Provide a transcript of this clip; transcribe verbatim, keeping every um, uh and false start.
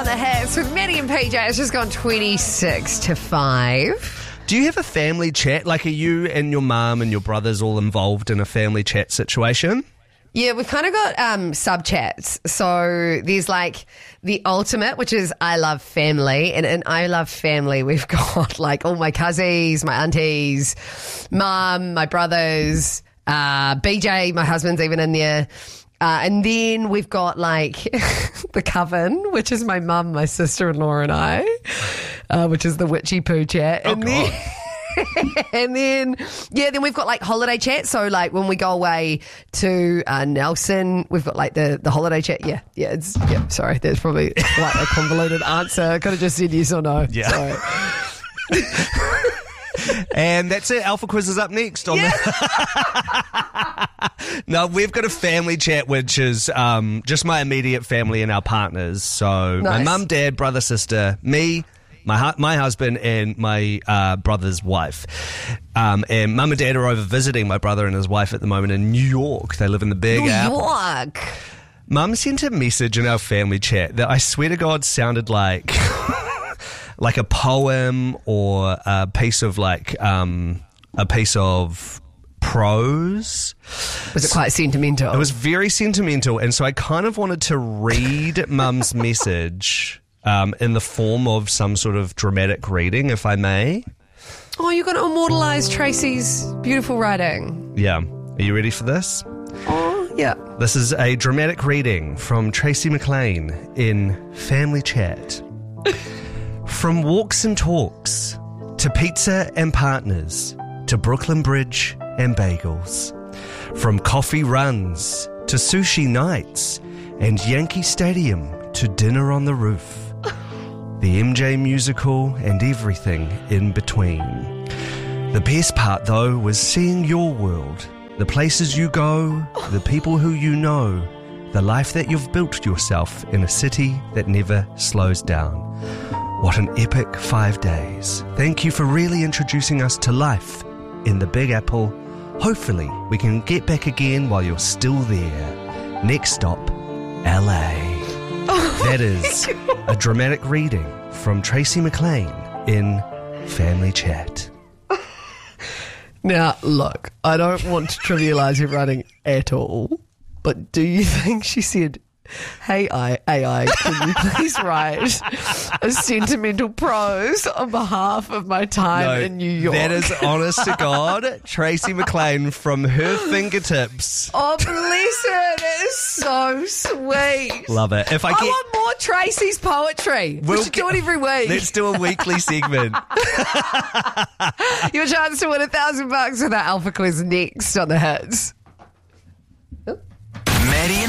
on the hits with Maddie and P J. It's just gone twenty-six to five. Do you have a family chat? Like, are you and your mum and your brothers all involved in a family chat situation? Yeah, we've kind of got um, sub-chats. So there's like the ultimate, which is I love family. And in I love family, we've got like all my cousins, my aunties, mum, my brothers, uh, B J, my husband's even in there. Uh, and then we've got like the coven, which is my mum, my sister-in-law and I, uh, which is the witchy poo chat. Oh, and God. then And then, yeah, then we've got like holiday chat. So like when we go away to uh, Nelson, we've got like the, the holiday chat. Yeah, yeah, it's, yeah, sorry, that's probably like a convoluted answer. I could have just said yes or no. Yeah. Sorry. And that's it. Alpha Quiz is up next. On Yeah. the No, we've got a family chat, which is um, just my immediate family and our partners. So my Nice. mum, dad, brother, sister, me, My hu- my husband and my uh, brother's wife. Um, and mum and dad are over visiting my brother and his wife at the moment in New York. They live in the Big New Apple. York. Mum sent a message in our family chat that I swear to God sounded like like a poem or a piece of like um, a piece of prose. Was it quite sentimental? It was very sentimental, and so I kind of wanted to read Mum's message Um, in the form of some sort of dramatic reading, if I may. Oh, you're going to immortalise Tracy's beautiful writing. Yeah. Are you ready for this? Oh, yeah. This is a dramatic reading from Tracy McLean in Family Chat. From walks and talks, to pizza and partners, to Brooklyn Bridge and bagels. From coffee runs, to sushi nights, and Yankee Stadium, to dinner on the roof. The M J musical and everything in between. The best part, though, was seeing your world, the places you go, the people who you know, the life that you've built yourself in a city that never slows down. What an epic five days. Thank you for really introducing us to life in the Big Apple. Hopefully, we can get back again while you're still there. Next stop, L A. That is a dramatic reading from Tracy McLean in Family Chat. Now, look, I don't want to trivialise your writing at all, but do you think she said, hey, I, A I, can you please write a sentimental prose on behalf of my time No, in New York? that is honest to God, Tracy McLean from her fingertips. Oh, bless her. That is so sweet. Love it. If I I get, want more Tracy's poetry. We We'll should get- do it every week. let's do a weekly segment. Your chance to win a thousand bucks with our Alpha Quiz next on the hits.